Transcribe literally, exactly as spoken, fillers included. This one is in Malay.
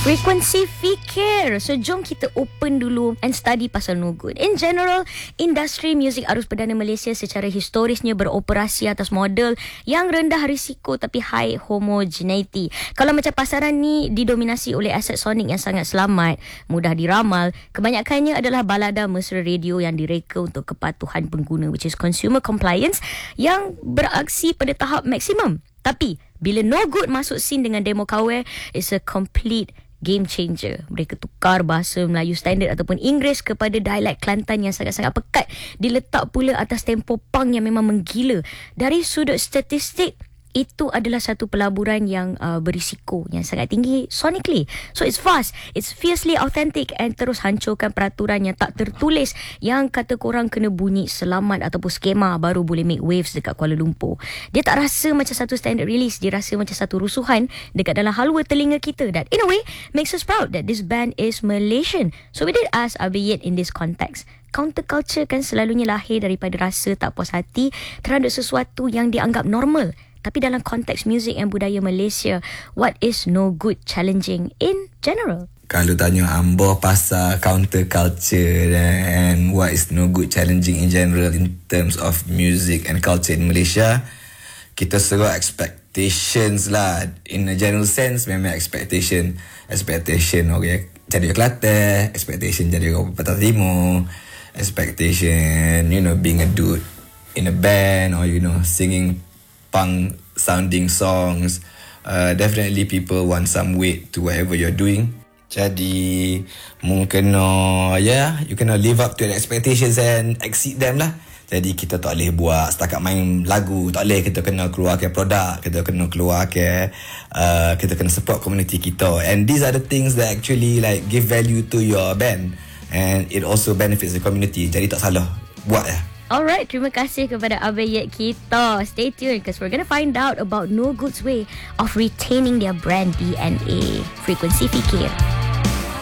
Frekuensi fikir. So jom kita open dulu and study pasal No Good. In general, industri muzik arus perdana Malaysia secara historisnya beroperasi atas model yang rendah risiko tapi high homogeneity. Kalau macam pasaran ni didominasi oleh aset sonik yang sangat selamat, mudah diramal, kebanyakannya adalah balada mesra radio yang direka untuk kepatuhan pengguna, which is consumer compliance, yang beraksi pada tahap maksimum. Tapi bila No Good masuk scene dengan demo kawer, it's a complete game changer. Mereka tukar bahasa Melayu standard ataupun Inggeris kepada dialek Kelantan yang sangat-sangat pekat. Diletak pula atas tempo punk yang memang menggila. Dari sudut statistik, itu adalah satu pelaburan yang uh, berisiko, yang sangat tinggi sonically. So it's fast, it's fiercely authentic and terus hancurkan peraturan yang tak tertulis yang kata korang kena bunyi selamat ataupun skema baru boleh make waves dekat Kuala Lumpur. Dia tak rasa macam satu standard release, dia rasa macam satu rusuhan dekat dalam halwa telinga kita. That in a way makes us proud that this band is Malaysian. So we did ask Abiyet in this context. Counterculture kan selalunya lahir daripada rasa tak puas hati terhadap sesuatu yang dianggap normal. Tapi dalam konteks muzik dan budaya Malaysia, what is No Good challenging in general? Kalau tanya Ambo pasal counterculture and what is No Good challenging in general in terms of music and culture in Malaysia, kita seru expectations lah. In a general sense, memang expectation. Expectation okay, jadi orang Kelantan, expectation jadi orang Pantai Timur, expectation, you know, being a dude in a band or, you know, singing punk sounding songs. Uh, definitely people want some weight to whatever you're doing. Jadi mungkin no, yeah, you kena live up to the expectations and exceed them lah. Jadi kita tak boleh buat setakat main lagu, tak boleh. Kita kena keluarkan produk, kita kena keluarkan uh, kita kena support community kita. And these are the things that actually like give value to your band, and it also benefits the community. Jadi tak salah buat ya. Alright, terima kasih kepada Abiyet kita. Stay tuned because we're going to find out about No Good's way of retaining their brand D N A. Frekuensi fikir.